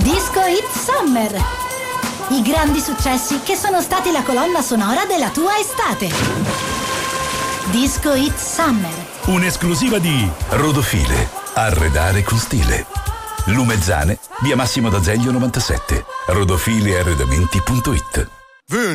Disco Hit Summer. I grandi successi che sono stati la colonna sonora della tua estate. Disco Hit Summer. Un'esclusiva di Rodofile. Arredare con stile. Lumezzane, via Massimo d'Azeglio 97. rodofilearredamenti.it.